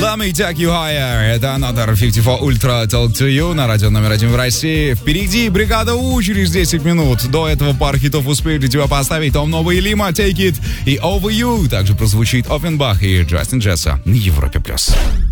Let me take you higher. Это Another 54 Ultra Talk to You на радио номер 1 в России. Впереди бригада У через 10 минут. До этого пар хитов успеют для тебя поставить Том Новый, Лима, Take It и Over You. Также прозвучит Offenbach и Джастин Джесса на Европе+.